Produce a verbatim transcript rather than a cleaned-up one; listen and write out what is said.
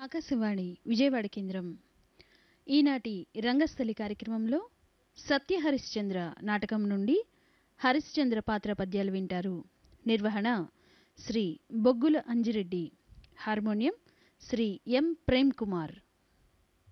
ఆకాశవాణి విజయవాడ కేంద్రం ఈనాటి రంగస్థలి కార్యక్రమంలో సత్య హరిశ్చంద్ర నాటకం నుండి హరిశ్చంద్ర పాత్ర పద్యాలు వింటారు. నిర్వహణ శ్రీ బొగ్గుల అంజిరెడ్డి. హార్మోనియం శ్రీ ఎం ప్రేమ్ కుమార్.